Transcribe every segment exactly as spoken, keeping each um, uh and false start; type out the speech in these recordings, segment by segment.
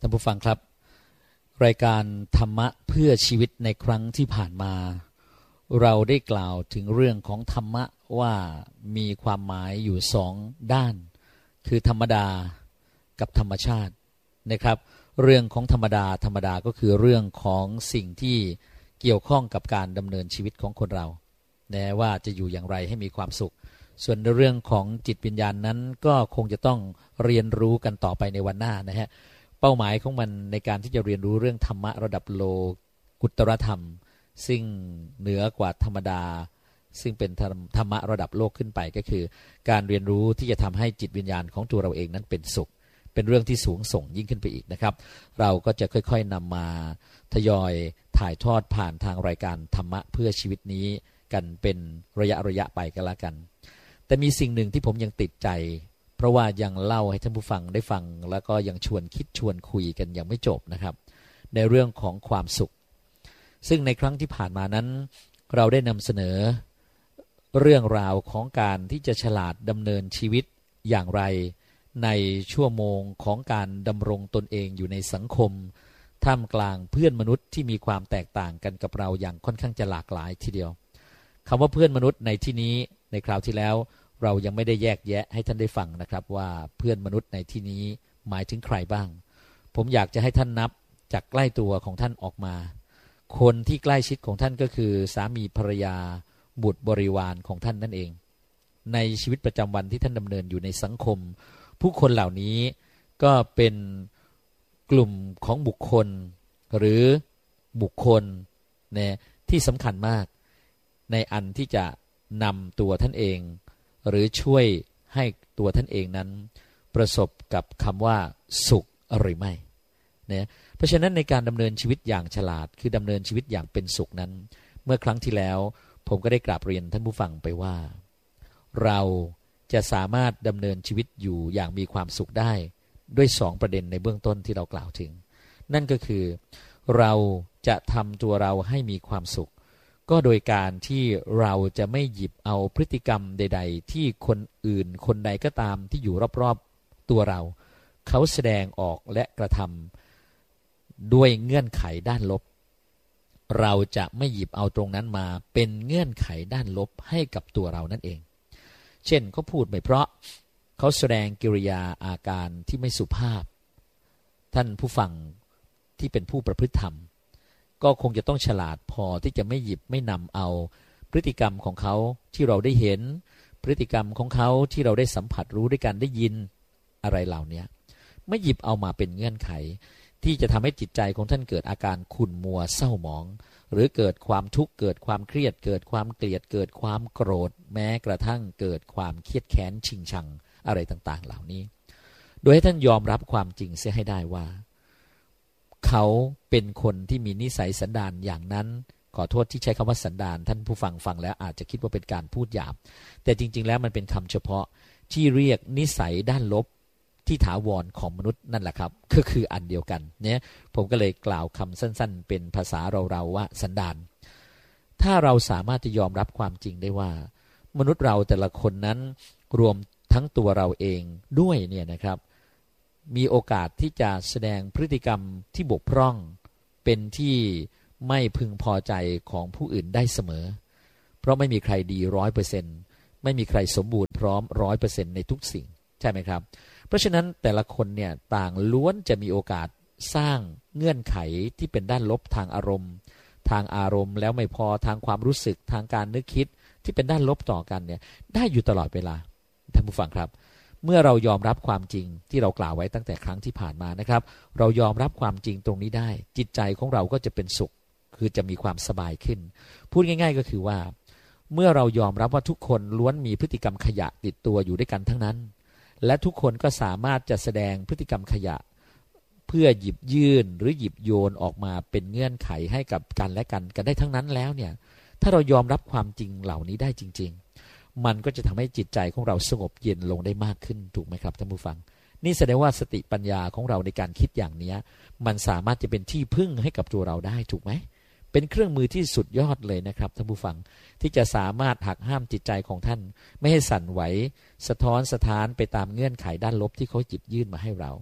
านผู้ฟังครับรายการธรรมะเพื่อชีวิตในครั้งที่ผ่านมาเราได้กล่าวถึงเรื่องของธรรมะว่ามีความหมายอยู่สองด้านคือธรรมดากับธรรมชาตินะครับเรื่องของธรรมดาธรรมดาก็คือเรื่องของสิ่งที่เกี่ยวข้องกับการดำเนินชีวิตของคนเราแม้ว่าจะอยู่อย่างไรให้มีความสุขส่วนในเรื่องของจิตวิญญาณนั้นก็คงจะต้องเรียนรู้กันต่อไปในวันหน้านะฮะเป้าหมายของมันในการที่จะเรียนรู้เรื่องธรรมะระดับโลกุตรธรรมซึ่งเหนือกว่าธรรมดาซึ่งเป็นธรรมะระดับโลกขึ้นไปก็คือการเรียนรู้ที่จะทำให้จิตวิญญาณของตัวเราเองนั้นเป็นสุขเป็นเรื่องที่สูงส่งยิ่งขึ้นไปอีกนะครับเราก็จะค่อยๆนำมาทยอยถ่ายทอดผ่านทางรายการธรรมะเพื่อชีวิตนี้กันเป็นระยะระยะไปก็แล้วกันแต่มีสิ่งหนึ่งที่ผมยังติดใจเพราะว่ายังเล่าให้ท่านผู้ฟังได้ฟังแล้วก็ยังชวนคิดชวนคุยกันยังไม่จบนะครับในเรื่องของความสุขซึ่งในครั้งที่ผ่านมานั้นเราได้นำเสนอเรื่องราวของการที่จะฉลาดดำเนินชีวิตอย่างไรในชั่วโมงของการดำรงตนเองอยู่ในสังคมท่ามกลางเพื่อนมนุษย์ที่มีความแตกต่างกันกับเราอย่างค่อนข้างจะหลากหลายทีเดียวคำว่าเพื่อนมนุษย์ในที่นี้ในคราวที่แล้วเรายังไม่ได้แยกแยะให้ท่านได้ฟังนะครับว่าเพื่อนมนุษย์ในที่นี้หมายถึงใครบ้างผมอยากจะให้ท่านนับจากใกล้ตัวของท่านออกมาคนที่ใกล้ชิดของท่านก็คือสามีภรรยาบุตรบริวารของท่านนั่นเองในชีวิตประจำวันที่ท่านดำเนินอยู่ในสังคมผู้คนเหล่านี้ก็เป็นกลุ่มของบุคคลหรือบุคคลเนี่ยที่สำคัญมากในอันที่จะนำตัวท่านเองหรือช่วยให้ตัวท่านเองนั้นประสบกับคำว่าสุขหรือไม่เนี่ยเพราะฉะนั้นในการดำเนินชีวิตอย่างฉลาดคือดำเนินชีวิตอย่างเป็นสุขนั้นเมื่อครั้งที่แล้วผมก็ได้กราบเรียนท่านผู้ฟังไปว่าเราจะสามารถดำเนินชีวิตอยู่อย่างมีความสุขได้ด้วยสองประเด็นในเบื้องต้นที่เรากล่าวถึงนั่นก็คือเราจะทำตัวเราให้มีความสุขก็โดยการที่เราจะไม่หยิบเอาพฤติกรรมใดๆที่คนอื่นคนใดก็ตามที่อยู่รอบๆตัวเราเขาแสดงออกและกระทำด้วยเงื่อนไขด้านลบเราจะไม่หยิบเอาตรงนั้นมาเป็นเงื่อนไขด้านลบให้กับตัวเรานั่นเองเช่นเขาพูดไม่เพราะเขาแสดงกิริยาอาการที่ไม่สุภาพท่านผู้ฟังที่เป็นผู้ประพฤติธรรมก็คงจะต้องฉลาดพอที่จะไม่หยิบไม่นำเอาพฤติกรรมของเขาที่เราได้เห็นพฤติกรรมของเขาที่เราได้สัมผัสรู้ด้วยกันได้ยินอะไรเหล่านี้ไม่หยิบเอามาเป็นเงื่อนไขที่จะทำให้จิตใจของท่านเกิดอาการขุ่นมัวเศร้าหมองหรือเกิดความทุกข์เกิดความเครียดเกิดความเกลียดเกิดความโกรธแม้กระทั่งเกิดความเครียดแค้นชิงชังอะไรต่างๆเหล่านี้โดยให้ท่านยอมรับความจริงเสียให้ได้ว่าเขาเป็นคนที่มีนิสัยสันดานอย่างนั้นขอโทษที่ใช้คำว่าสันดานท่านผู้ฟังฟังแล้วอาจจะคิดว่าเป็นการพูดหยาบแต่จริงๆแล้วมันเป็นคำเฉพาะที่เรียกนิสัยด้านลบที่ถาวรของมนุษย์นั่นแหละครับก็คืออันเดียวกันเนี่ยผมก็เลยกล่าวคำสั้นๆเป็นภาษาเราๆว่าสันดานถ้าเราสามารถจะยอมรับความจริงได้ว่ามนุษย์เราแต่ละคนนั้นรวมทั้งตัวเราเองด้วยเนี่ยนะครับมีโอกาสที่จะแสดงพฤติกรรมที่บกพร่องเป็นที่ไม่พึงพอใจของผู้อื่นได้เสมอเพราะไม่มีใครดีร้อยเปอร์เซ็นต์ไม่มีใครสมบูรณ์พร้อมร้อยเปอร์เซ็นต์ในทุกสิ่งใช่ไหมครับเพราะฉะนั้นแต่ละคนเนี่ยต่างล้วนจะมีโอกาสสร้างเงื่อนไขที่เป็นด้านลบทางอารมณ์ทางอารมณ์แล้วไม่พอทางความรู้สึกทางการนึกคิดที่เป็นด้านลบต่อกันเนี่ยได้อยู่ตลอดเวลาท่านผู้ฟังครับเมื่อเรายอมรับความจริงที่เรากล่าวไว้ตั้งแต่ครั้งที่ผ่านมานะครับเรายอมรับความจริงตรงนี้ได้จิตใจของเราก็จะเป็นสุขคือจะมีความสบายขึ้นพูดง่ายๆก็คือว่าเมื่อเรายอมรับว่าทุกคนล้วนมีพฤติกรรมขยะติดตัวอยู่ด้วยกันทั้งนั้นและทุกคนก็สามารถจะแสดงพฤติกรรมขยะเพื่อหยิบยื่นหรือหยิบโยนออกมาเป็นเงื่อนไขให้กับกันและกันกันได้ทั้งนั้นแล้วเนี่ยถ้าเรายอมรับความจริงเหล่านี้ได้จริงๆมันก็จะทำให้จิตใจของเราสงบเย็นลงได้มากขึ้นถูกไหมครับท่านผู้ฟังนี่แสดงว่าสติปัญญาของเราในการคิดอย่างนี้มันสามารถจะเป็นที่พึ่งให้กับตัวเราได้ถูกไหมเป็นเครื่องมือที่สุดยอดเลยนะครับท่านผู้ฟังที่จะสามารถหักห้ามจิตใจของท่านไม่ให้สั่นไหวสะท้อนสะท้านไปตามเงื่อนไขด้านลบที่เขาหยิบยื่นมาให้เรา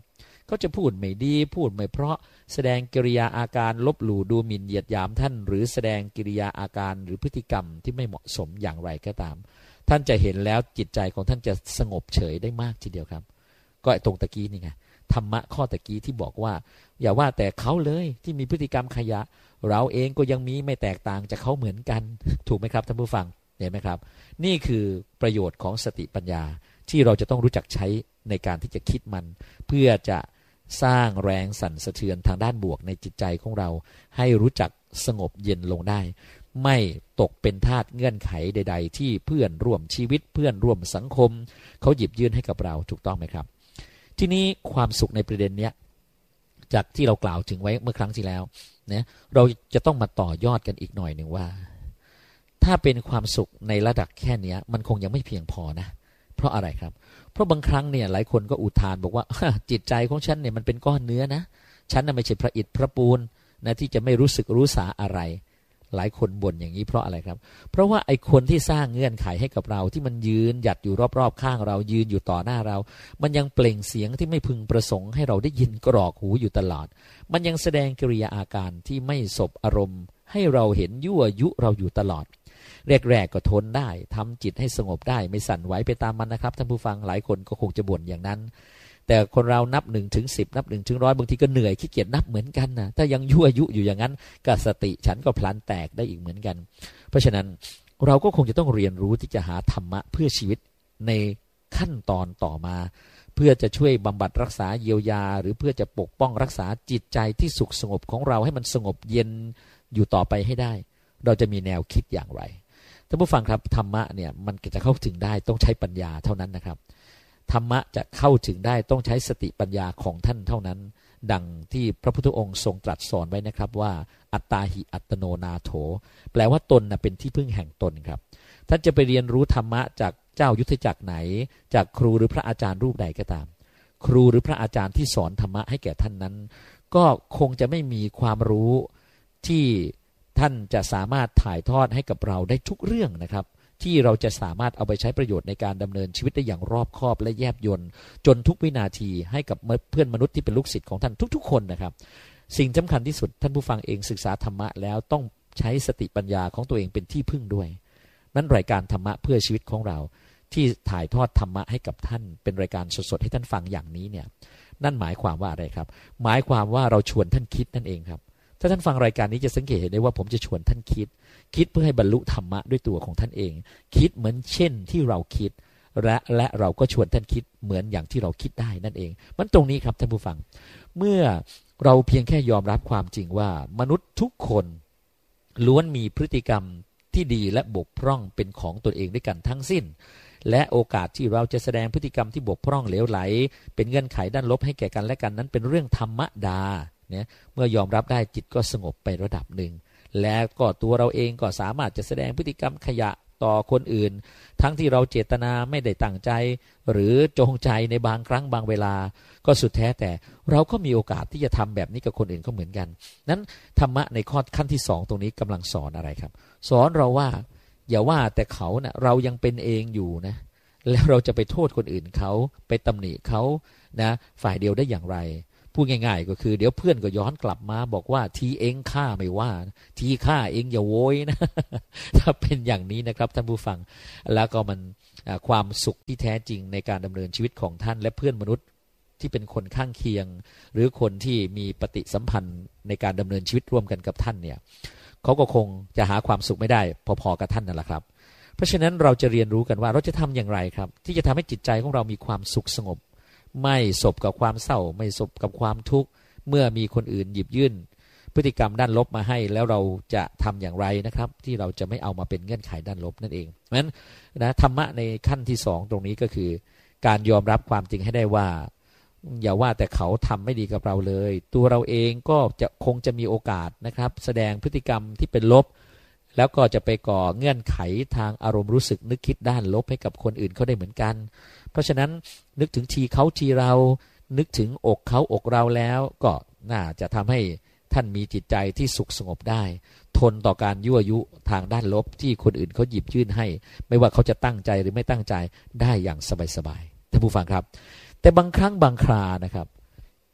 เขาจะพูดไม่ดีพูดไม่เพราะแสดงกิริยาอาการลบหลู่ดูหมิ่นเหยียดหยามท่านหรือแสดงกิริยาอาการหรือพฤติกรรมที่ไม่เหมาะสมอย่างไรก็ตามท่านจะเห็นแล้วจิตใจของท่านจะสงบเฉยได้มากทีเดียวครับก็ตรงตะกี้นี่ไงธรรมะข้อตะกี้ที่บอกว่าอย่าว่าแต่เขาเลยที่มีพฤติกรรมขยะเราเองก็ยังมีไม่แตกต่างจากเขาเหมือนกันถูกไหมครับท่านผู้ฟังเห็นไหมครับนี่คือประโยชน์ของสติปัญญาที่เราจะต้องรู้จักใช้ในการที่จะคิดมันเพื่อจะสร้างแรงสั่นสะเทือนทางด้านบวกในจิตใจของเราให้รู้จักสงบเย็นลงได้ไม่ตกเป็นทาสเงื่อนไขใดๆที่เพื่อนร่วมชีวิตเพื่อนร่วมสังคมเขาหยิบยื่นให้กับเราถูกต้องไหมครับทีนี้ความสุขในประเด็นเนี้ยจากที่เรากล่าวถึงไว้เมื่อครั้งที่แล้วนะเราจะต้องมาต่อยอดกันอีกหน่อยหนึ่งว่าถ้าเป็นความสุขในระดับแค่นี้มันคงยังไม่เพียงพอนะเพราะอะไรครับเพราะบางครั้งเนี่ยหลายคนก็อุทานบอกว่าจิตใจของฉันเนี่ยมันเป็นก้อนเนื้อนะฉันน่ะไม่ใช่พระอิฐพระปูนนะที่จะไม่รู้สึกรู้สาอะไรหลายคนบ่นอย่างนี้เพราะอะไรครับเพราะว่าไอ้คนที่สร้างเงื่อนไขให้กับเราที่มันยืนหยัดอยู่รอบๆข้างเรายืนอยู่ต่อหน้าเรามันยังเปล่งเสียงที่ไม่พึงประสงค์ให้เราได้ยินกรอกหูอยู่ตลอดมันยังแสดงกิริยาอาการที่ไม่สบอารมณ์ให้เราเห็นยั่วยุเราอยู่ตลอดแรกๆก็ทนได้ทำจิตให้สงบได้ไม่สั่นไหวไปตามมันนะครับท่านผู้ฟังหลายคนก็คงจะบ่นอย่างนั้นแต่คนเรานับหนึ่งถึงสิบนับหนึ่งถึงร้อยบางทีก็เหนื่อยขี้เกียจนับเหมือนกันนะถ้ายังยั่วยุอยู่อย่างนั้นก็สติฉันก็พลันแตกได้อีกเหมือนกันเพราะฉะนั้นเราก็คงจะต้องเรียนรู้ที่จะหาธรรมะเพื่อชีวิตในขั้นตอนต่อมาเพื่อจะช่วยบำบัดรักษาเยียวยาหรือเพื่อจะปกป้องรักษาจิตใจที่สุขสงบของเราให้มันสงบเย็นอยู่ต่อไปให้ได้เราจะมีแนวคิดอย่างไรท่านผู้ฟังครับธรรมะเนี่ยมันจะเข้าถึงได้ต้องใช้ปัญญาเท่านั้นนะครับธรรมะจะเข้าถึงได้ต้องใช้สติปัญญาของท่านเท่านั้นดังที่พระพุทธองค์ทรงตรัสสอนไว้นะครับว่าอัตตาหิอัตโนนาโถแปลว่าตนนะเป็นที่พึ่งแห่งตนครับท่านจะไปเรียนรู้ธรรมะจากเจ้ายุทธจักรไหนจากครูหรือพระอาจารย์รูปใดก็ตามครูหรือพระอาจารย์ที่สอนธรรมะให้แก่ท่านนั้นก็คงจะไม่มีความรู้ที่ท่านจะสามารถถ่ายทอดให้กับเราได้ทุกเรื่องนะครับที่เราจะสามารถเอาไปใช้ประโยชน์ในการดำเนินชีวิตได้อย่างรอบคอบและแยบยลจนทุกวินาทีให้กับเพื่อนมนุษย์ที่เป็นลูกศิษย์ของท่านทุกๆคนนะครับสิ่งสำคัญที่สุดท่านผู้ฟังเองศึกษาธรรมะแล้วต้องใช้สติปัญญาของตัวเองเป็นที่พึ่งด้วยนั้นรายการธรรมะเพื่อชีวิตของเราที่ถ่ายทอดธรรมะให้กับท่านเป็นรายการสดๆให้ท่านฟังอย่างนี้เนี่ยนั่นหมายความว่าอะไรครับหมายความว่าเราชวนท่านคิดนั่นเองครับถ้าท่านฟังรายการนี้จะสังเกตเห็นได้ว่าผมจะชวนท่านคิดคิดเพื่อให้บรรลุธรรมะด้วยตัวของท่านเองคิดเหมือนเช่นที่เราคิดและและเราก็ชวนท่านคิดเหมือนอย่างที่เราคิดได้นั่นเองมันตรงนี้ครับท่านผู้ฟังเมื่อเราเพียงแค่ยอมรับความจริงว่ามนุษย์ทุกคนล้วนมีพฤติกรรมที่ดีและบกพร่องเป็นของตนเองด้วยกันทั้งสิ้นและโอกาสที่เราจะแสดงพฤติกรรมที่บกพร่องเหลวไหลเป็นเงื่อนไขด้านลบให้แก่กันและกันนั้นเป็นเรื่องธรรมดาเนี่ยเมื่อยอมรับได้จิตก็สงบไประดับหนึ่งและก็ตัวเราเองก็สามารถจะแสดงพฤติกรรมขยะต่อคนอื่นทั้งที่เราเจตนาไม่ได้ตั้งใจหรือจงใจในบางครั้งบางเวลาก็สุดแท้แต่เราก็มีโอกาสที่จะทำแบบนี้กับคนอื่นก็เหมือนกันนั้นธรรมะในข้อขั้นที่สองตรงนี้กำลังสอนอะไรครับสอนเราว่าอย่าว่าแต่เขานะ่ะเรายังเป็นเองอยู่นะแล้วเราจะไปโทษคนอื่นเขาไปตำหนิเขานะฝ่ายเดียวได้อย่างไรพูดง่ายๆก็คือเดี๋ยวเพื่อนก็ย้อนกลับมาบอกว่าทีเองฆ่าไม่ว่าทีฆ่าเองอย่าโวยนะถ้าเป็นอย่างนี้นะครับท่านผู้ฟังแล้วก็มันความสุขที่แท้จริงในการดำเนินชีวิตของท่านและเพื่อนมนุษย์ที่เป็นคนข้างเคียงหรือคนที่มีปฏิสัมพันธ์ในการดำเนินชีวิตร่วมกันกับท่านเนี่ยเขาก็คงจะหาความสุขไม่ได้พอๆกับท่านนั่นแหละครับเพราะฉะนั้นเราจะเรียนรู้กันว่าเราจะทำอย่างไรครับที่จะทำให้จิตใจของเรามีความสุขสงบไม่สบกับความเศร้าไม่สบกับความทุกข์เมื่อมีคนอื่นหยิบยื่นพฤติกรรมด้านลบมาให้แล้วเราจะทำอย่างไรนะครับที่เราจะไม่เอามาเป็นเงื่อนไขด้านลบนั่นเองเพราะฉะนั้นนะธรรมะในขั้นที่สองตรงนี้ก็คือการยอมรับความจริงให้ได้ว่าอย่าว่าแต่เขาทำไม่ดีกับเราเลยตัวเราเองก็จะคงจะมีโอกาสนะครับแสดงพฤติกรรมที่เป็นลบแล้วก็จะไปก่อเงื่อนไขทางอารมณ์รู้สึกนึกคิดด้านลบให้กับคนอื่นเขาได้เหมือนกันเพราะฉะนั้นนึกถึงทีเขาทีเรานึกถึงอกเขาอกเราแล้วก็น่าจะทำให้ท่านมีจิตใจที่สุขสงบได้ทนต่อการยั่วยุทางด้านลบที่คนอื่นเขาหยิบยื่นให้ไม่ว่าเขาจะตั้งใจหรือไม่ตั้งใจได้อย่างสบายๆท่านผู้ฟังครับแต่บางครั้งบางครานะครับ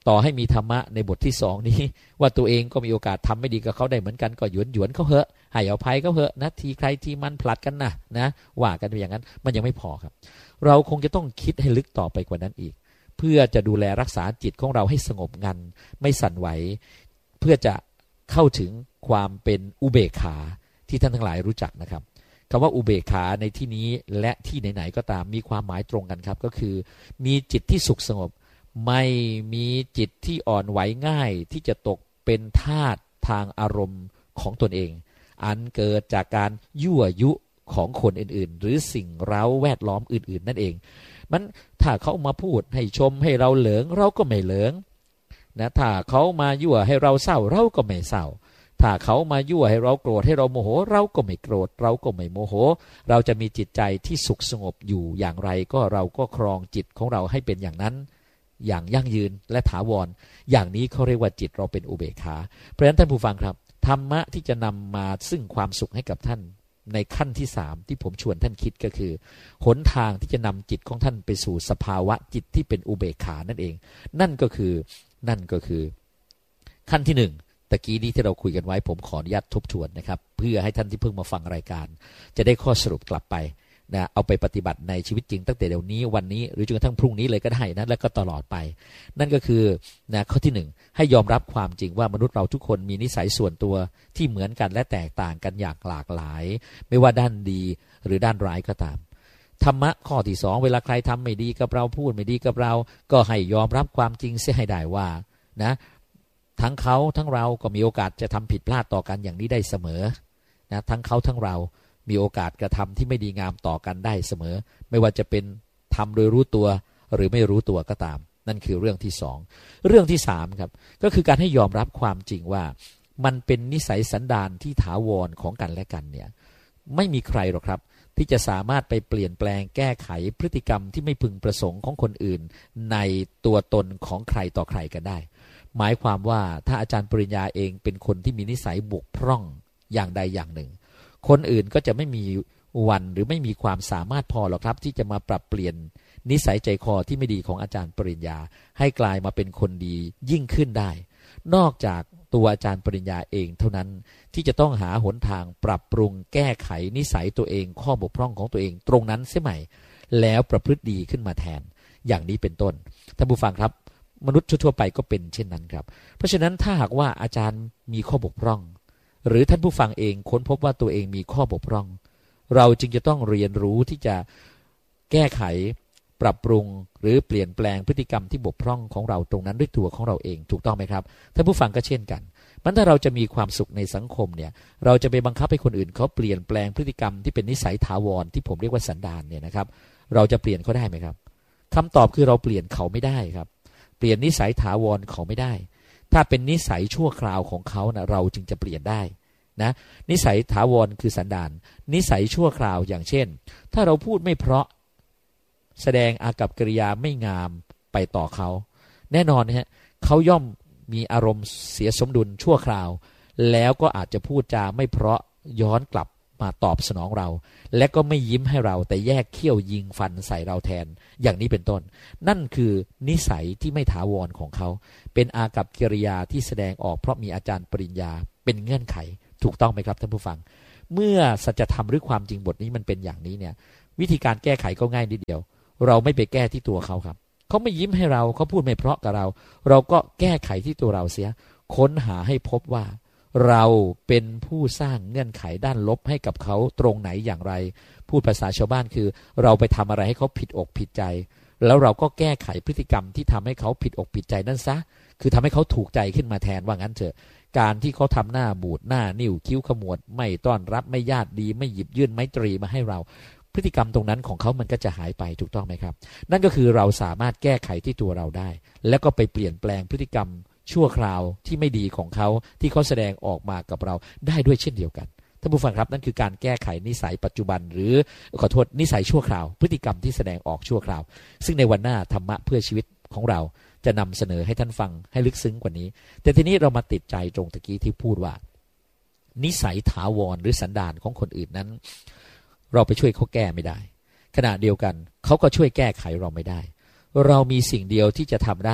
ต่อให้มีธรรมะในบทที่สองนี้ว่าตัวเองก็มีโอกาสทำไม่ดีกับเขาได้เหมือนกันก็หยวนหยวนเขาเหอะให้อภัยเขาเหอะนะทีใครทีมันผลัดกันนะนะว่ากันไปอย่างนั้นมันยังไม่พอครับเราคงจะต้องคิดให้ลึกต่อไปกว่านั้นอีกเพื่อจะดูแลรักษาจิตของเราให้สงบงันไม่สั่นไหวเพื่อจะเข้าถึงความเป็นอุเบกขาที่ท่านทั้งหลายรู้จักนะครับคำว่าอุเบกขาในที่นี้และที่ไหนๆก็ตามมีความหมายตรงกันครับก็คือมีจิตที่สุขสงบไม่มีจิตที่อ่อนไหวง่ายที่จะตกเป็นทาสทางอารมณ์ของตนเองอันเกิดจากการยั่วยุของคนอื่นๆหรือสิ่งเร้าแวดล้อมอื่นๆนั่นเองมันถ้าเขามาพูดให้ชมให้เราเหลิงเราก็ไม่เหลิงนะถ้าเขามายั่วให้เราเศร้าเราก็ไม่เศร้าถ้าเขามายั่วให้เราโกรธให้เราโมโหเราก็ไม่โกรธเราก็ไม่โมโหเราจะมีจิตใจที่สุขสงบอยู่อย่างไรก็เราก็ครองจิตของเราให้เป็นอย่างนั้นอย่างยั่งยืนและถาวรอย่างนี้เขาเรียกว่าจิตเราเป็นอุเบกขาเพราะฉะนั้นท่านผู้ฟังครับธรรมะที่จะนำมาซึ่งความสุขให้กับท่านในขั้นที่สามที่ผมชวนท่านคิดก็คือหนทางที่จะนำจิตของท่านไปสู่สภาวะจิตที่เป็นอุเบกขานั่นเองนั่นก็คือนั่นก็คือขั้นที่หนึ่งตะกี้นี้ที่เราคุยกันไว้ผมขออนุญาตทบทวนนะครับเพื่อให้ท่านที่เพิ่งมาฟังรายการจะได้ข้อสรุปกลับไปนะเอาไปปฏิบัติในชีวิตจริงตั้งแต่เดี๋ยวนี้วันนี้หรือจนกระทั่งพรุ่งนี้เลยก็ได้นะแล้วก็ตลอดไปนั่นก็คือนะข้อที่หนึ่งให้ยอมรับความจริงว่ามนุษย์เราทุกคนมีนิสัยส่วนตัวที่เหมือนกันและแตกต่างกันอย่างหลากหลายไม่ว่าด้านดีหรือด้านร้ายก็ตามธรรมะข้อที่สองเวลาใครทำไม่ดีกับเราพูดไม่ดีกับเราก็ให้ยอมรับความจริงเสียให้ได้ว่านะทั้งเขาทั้งเราก็มีโอกาสจะทำผิดพลาดต่อกันอย่างนี้ได้เสมอนะทั้งเขาทั้งเรามีโอกาสกระทำที่ไม่ดีงามต่อกันได้เสมอไม่ว่าจะเป็นทำโดยรู้ตัวหรือไม่รู้ตัวก็ตามนั่นคือเรื่องที่สองเรื่องที่สามครับก็คือการให้ยอมรับความจริงว่ามันเป็นนิสัยสันดานที่ถาวรของกันและกันเนี่ยไม่มีใครหรอกครับที่จะสามารถไปเปลี่ยนแปลงแก้ไขพฤติกรรมที่ไม่พึงประสงค์ของคนอื่นในตัวตนของใครต่อใครกันได้หมายความว่าถ้าอาจารย์ปริญญาเองเป็นคนที่มีนิสัยบกพร่องอย่างใดอย่างหนึ่งคนอื่นก็จะไม่มีวันหรือไม่มีความสามารถพอหรอกครับที่จะมาปรับเปลี่ยนนิสัยใจคอที่ไม่ดีของอาจารย์ปริญญาให้กลายมาเป็นคนดียิ่งขึ้นได้นอกจากตัวอาจารย์ปริญญาเองเท่านั้นที่จะต้องหาหนทางปรับปรุงแก้ไขนิสัยตัวเองข้อบกพร่องของตัวเองตรงนั้นเสียใหม่แล้วประพฤติดีขึ้นมาแทนอย่างนี้เป็นต้นท่านผู้ฟังครับมนุษย์ทั่วไปก็เป็นเช่นนั้นครับเพราะฉะนั้นถ้าหากว่าอาจารย์มีข้อบกพร่องหรือท่านผู้ฟังเองค้นพบว่าตัวเองมีข้อบกพร่องเราจึงจะต้องเรียนรู้ที่จะแก้ไขปรับปรุงหรือเปลี่ยนแปลงพฤติกรรมที่บกพร่องของเราตรงนั้นด้วยตัวของเราเองถูกต้องไหมครับท่านผู้ฟังก็เช่นกันมันถ้าเราจะมีความสุขในสังคมเนี่ยเราจะไปบังคับให้คนอื่นเขาเปลี่ยนแปลงพฤติกรรมที่เป็นนิสัยถาวรที่ผมเรียกว่าสันดานเนี่ยนะครับเราจะเปลี่ยนเขาได้ไหมครับคำตอบคือเราเปลี่ยนเขาไม่ได้ครับเปลี่ยนนิสัยถาวรเขาไม่ได้ถ้าเป็นนิสัยชั่วคราวของเขานะเราจึงจะเปลี่ยนได้นะนิสัยถาวรคือสันดานนิสัยชั่วคราวอย่างเช่นถ้าเราพูดไม่เพราะแสดงอากัปกิริยาไม่งามไปต่อเขาแน่นอนนะฮะเขาย่อมมีอารมณ์เสียสมดุลชั่วคราวแล้วก็อาจจะพูดจาไม่เพราะย้อนกลับมาตอบสนองเราและก็ไม่ยิ้มให้เราแต่แยกเขี้ยวยิงฟันใส่เราแทนอย่างนี้เป็นต้นนั่นคือนิสัยที่ไม่ถาวรของเขาเป็นอากัปกิริยาที่แสดงออกเพราะมีอาจารย์ปริญญาเป็นเงื่อนไขถูกต้องไหมครับท่านผู้ฟังเมื่อสัจธรรมหรือความจริงบทนี้มันเป็นอย่างนี้เนี่ยวิธีการแก้ไขก็ง่ายนิดเดียวเราไม่ไปแก้ที่ตัวเขาครับเขาไม่ยิ้มให้เราเขาพูดไม่เพราะกับเราเราก็แก้ไขที่ตัวเราเสียค้นหาให้พบว่าเราเป็นผู้สร้างเงื่อนไขด้านลบให้กับเขาตรงไหนอย่างไรพูดภาษาชาวบ้านคือเราไปทำอะไรให้เขาผิดอกผิดใจแล้วเราก็แก้ไขพฤติกรรมที่ทำให้เขาผิดอกผิดใจนั่นซะคือทำให้เขาถูกใจขึ้นมาแทนว่างั้นเถอะการที่เขาทำหน้าบูดหน้านิ่วคิ้วขมวดไม่ต้อนรับไม่ญาติดีไม่หยิบยื่นไมตรีมาให้เราพฤติกรรมตรงนั้นของเขามันก็จะหายไปถูกต้องไหมครับนั่นก็คือเราสามารถแก้ไขที่ตัวเราได้แล้วก็ไปเปลี่ยนแปลงพฤติกรรมชั่วคราวที่ไม่ดีของเขาที่เขาแสดงออกมากับเราได้ด้วยเช่นเดียวกันท่านผู้ฟังครับนั่นคือการแก้ไขนิสัยปัจจุบันหรือขอโทษนิสัยชั่วคราวพฤติกรรมที่แสดงออกชั่วคราวซึ่งในวันหน้าธรรมะเพื่อชีวิตของเราจะนำเสนอให้ท่านฟังให้ลึกซึ้งกว่านี้แต่ทีนี้เรามาติดใจตรงตะกี้ที่พูดว่านิสัยถาวรหรือสันดานของคนอื่นนั้นเราไปช่วยเขาแก้ไม่ได้ขณะเดียวกันเขาก็ช่วยแก้ไขเราไม่ได้เรามีสิ่งเดียวที่จะทำได้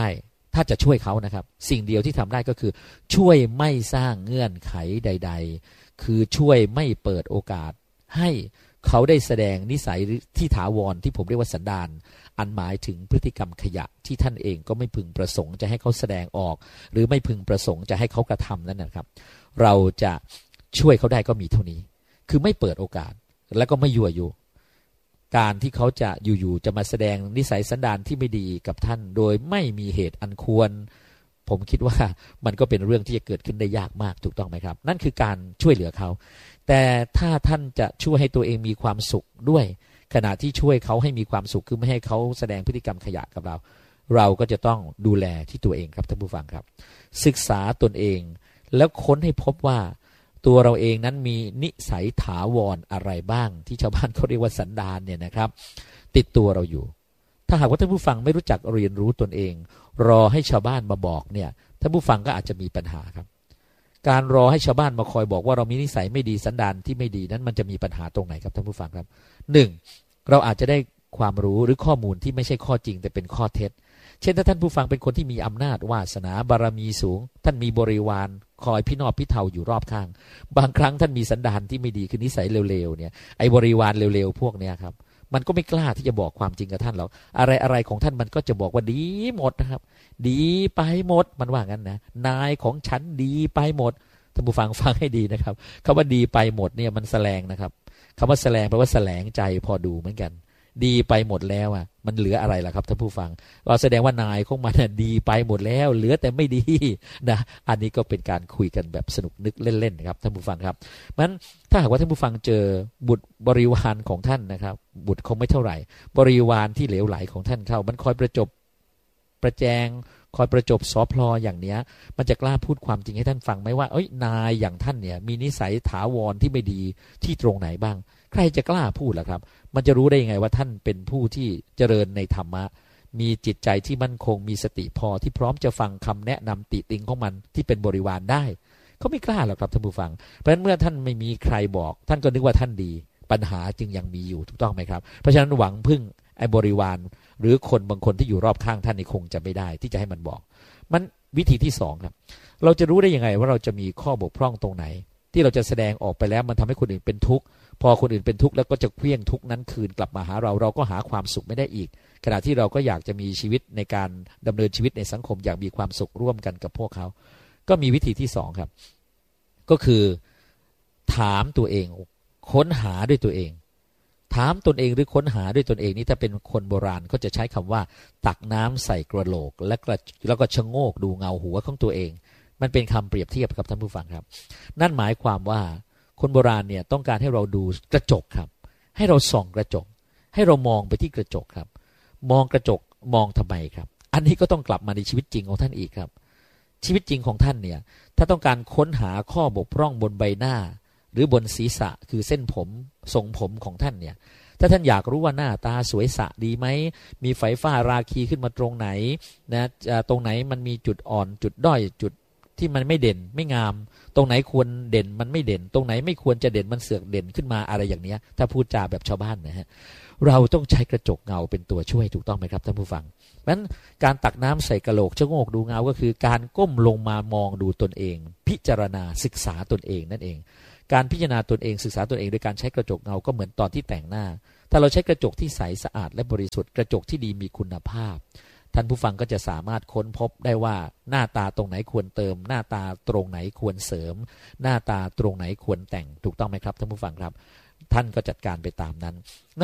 ถ้าจะช่วยเขานะครับสิ่งเดียวที่ทำได้ก็คือช่วยไม่สร้างเงื่อนไขใดๆคือช่วยไม่เปิดโอกาสให้เขาได้แสดงนิสัยที่ถาวรที่ผมเรียกว่าสันดานอันหมายถึงพฤติกรรมขยะที่ท่านเองก็ไม่พึงประสงค์จะให้เขาแสดงออกหรือไม่พึงประสงค์จะให้เขากระทำนั่นนะครับเราจะช่วยเขาได้ก็มีเท่านี้คือไม่เปิดโอกาสแล้วก็ไม่ยั่วยุการที่เขาจะอยู่ๆจะมาแสดงนิสัยสันดานที่ไม่ดีกับท่านโดยไม่มีเหตุอันควรผมคิดว่ามันก็เป็นเรื่องที่จะเกิดขึ้นได้ยากมากถูกต้องไหมครับนั่นคือการช่วยเหลือเขาแต่ถ้าท่านจะช่วยให้ตัวเองมีความสุขด้วยขณะที่ช่วยเขาให้มีความสุขคือไม่ให้เขาแสดงพฤติกรรมขยะกับเราเราก็จะต้องดูแลที่ตัวเองครับท่านผู้ฟังครับศึกษาตนเองแล้วค้นให้พบว่าตัวเราเองนั้นมีนิสัยถาวรอะไรบ้างที่ชาวบ้านเขาเรียกว่าสันดานเนี่ยนะครับติดตัวเราอยู่ถ้าหากว่าท่านผู้ฟังไม่รู้จักเรียนรู้ตนเองรอให้ชาวบ้านมาบอกเนี่ยท่านผู้ฟังก็อาจจะมีปัญหาครับการรอให้ชาวบ้านมาคอยบอกว่าเรามีนิสัยไม่ดีสันดานที่ไม่ดีนั้นมันจะมีปัญหาตรงไหนครับท่านผู้ฟังครับหนึ่งเราอาจจะได้ความรู้หรือข้อมูลที่ไม่ใช่ข้อจริงแต่เป็นข้อเท็จเช่นถ้าท่านผู้ฟังเป็นคนที่มีอำนาจวาสนาบารมีสูงท่านมีบริวารคอยพี่นอบพี่เทาอยู่รอบข้างบางครั้งท่านมีสันดานที่ไม่ดีคือนิสัยเร็วๆเนี่ยไอ้บริวารเร็วๆพวกเนี้ยครับมันก็ไม่กล้าที่จะบอกความจริงกับท่านหรอกอะไรอะไรของท่านมันก็จะบอกว่าดีหมดนะครับดีไปหมดมันว่างั้นนะนายของฉันดีไปหมดท่านผู้ฟังฟังให้ดีนะครับคำว่าดีไปหมดเนี่ยมันแสลงนะครับคำว่าแสลงแปลว่าแสลงใจพอดูเหมือนกันดีไปหมดแล้วอ่ะมันเหลืออะไรล่ะครับท่านผู้ฟังเราแสดงว่านายของมันดีไปหมดแล้วเหลือแต่ไม่ดีนะอันนี้ก็เป็นการคุยกันแบบสนุกนึกเล่นๆนะครับท่านผู้ฟังครับมันถ้าหากว่าท่านผู้ฟังเจอบุตรบริวารของท่านนะครับบุตรคงไม่เท่าไหร่บริวารที่เหลวไหลของท่านเข้ามันคอยประจบประแจงคอยประจบสอพลออย่างเนี้ยมันจะกล้าพูดความจริงให้ท่านฟังไหมว่าเอ้ยนายอย่างท่านเนี่ยมีนิสัยถาวรที่ไม่ดีที่ตรงไหนบ้างใครจะกล้าพูดล่ะครับมันจะรู้ได้ยังไงว่าท่านเป็นผู้ที่เจริญในธรรมะมีจิตใจที่มั่นคงมีสติพอที่พร้อมจะฟังคำแนะนำติติงของมันที่เป็นบริวารได้เขาไม่กล้าหรอกครับท่านผู้ฟังเพราะฉะนั้นเมื่อท่านไม่มีใครบอกท่านก็นึกว่าท่านดีปัญหาจึงยังมีอยู่ถูกต้องไหมครับเพราะฉะนั้นหวังพึ่งไอ้บริวารหรือคนบางคนที่อยู่รอบข้างท่านนี่คงจะไม่ได้ที่จะให้มันบอกมันวิธีที่สองครับเราจะรู้ได้ยังไงว่าเราจะมีข้อบกพร่องตรงไหนที่เราจะแสดงออกไปแล้วมันทำให้คนอื่นเป็นทุกข์พอคนอื่นเป็นทุกข์แล้วก็จะเคลี้ยงทุกข์นั้นคืนกลับมาหาเราเราก็หาความสุขไม่ได้อีกขณะที่เราก็อยากจะมีชีวิตในการดำเนินชีวิตในสังคมอย่างมีความสุขร่วมกันกับพวกเขาก็มีวิธีที่สองครับก็คือถามตัวเองค้นหาด้วยตัวเองถามตนเองหรือค้นหาด้วยตนเองนี่ถ้าเป็นคนโบราณก็จะใช้คำว่าตักน้ำใส่กระโหลกและแล้วก็ชะโงกดูเงาหัวของตัวเองมันเป็นคำเปรียบเทียบครับท่านผู้ฟังครับนั่นหมายความว่าคนโบราณเนี่ยต้องการให้เราดูกระจกครับให้เราส่องกระจกให้เรามองไปที่กระจกครับมองกระจกมองทำไมครับอันนี้ก็ต้องกลับมาในชีวิตจริงของท่านอีกครับชีวิตจริงของท่านเนี่ยถ้าต้องการค้นหาข้อบกพร่องบนใบหน้าหรือบนศีรษะคือเส้นผมทรงผมของท่านเนี่ยถ้าท่านอยากรู้ว่าหน้าตาสวยสะดีไหมมีไฝฝ้าราคีขึ้นมาตรงไหนนะตรงไหนมันมีจุดอ่อนจุดด้อยจุดที่มันไม่เด่นไม่งามตรงไหนควรเด่นมันไม่เด่นตรงไหนไม่ควรจะเด่นมันเสือกเด่นขึ้นมาอะไรอย่างเนี้ยถ้าพูดจาแบบชาวบ้านนะฮะเราต้องใช้กระจกเงาเป็นตัวช่วยถูกต้องไหมครับท่านผู้ฟังเพราะฉะนั้นการตักน้ำใส่กระโหลกชะโงกดูเงาก็คือการก้มลงมามองดูตนเองพิจารณาศึกษาตนเองนั่นเองการพิจารณาตนเองศึกษาตนเองโดยการใช้กระจกเงาก็เหมือนตอนที่แต่งหน้าถ้าเราใช้กระจกที่ใสสะอาดและบริสุทธิ์กระจกที่ดีมีคุณภาพท่านผู้ฟังก็จะสามารถค้นพบได้ว่าหน้าตาตรงไหนควรเติมหน้าตาตรงไหนควรเสริมหน้าตาตรงไหนควรแต่งถูกต้องไหมครับท่านผู้ฟังครับท่านก็จัดการไปตามนั้น